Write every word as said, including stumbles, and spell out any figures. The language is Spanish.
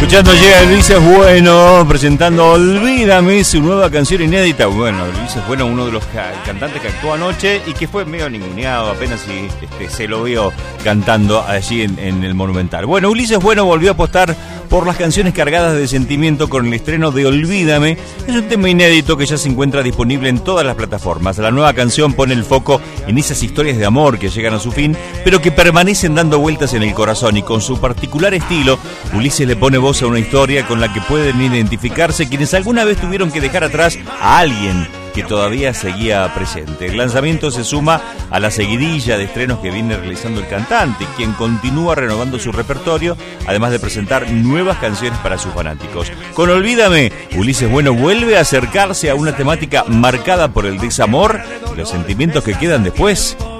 Escuchando llega Ulises Bueno presentando Olvídame, su nueva canción inédita. Bueno, Ulises Bueno, uno de los cantantes que actuó anoche y que fue medio ninguneado, apenas si este, se lo vio cantando allí en, en el Monumental. Bueno, Ulises Bueno volvió a apostar por las canciones cargadas de sentimiento con el estreno de Olvídame. Es un tema inédito que ya se encuentra disponible en todas las plataformas. La nueva canción pone el foco en esas historias de amor que llegan a su fin, pero que permanecen dando vueltas en el corazón, y con su particular estilo, Ulises le pone voz a una historia con la que pueden identificarse quienes alguna vez tuvieron que dejar atrás a alguien que todavía seguía presente. El lanzamiento se suma a la seguidilla de estrenos que viene realizando el cantante, quien continúa renovando su repertorio, además de presentar nuevas canciones para sus fanáticos. Con Olvídame, Ulises Bueno vuelve a acercarse a una temática marcada por el desamor y los sentimientos que quedan después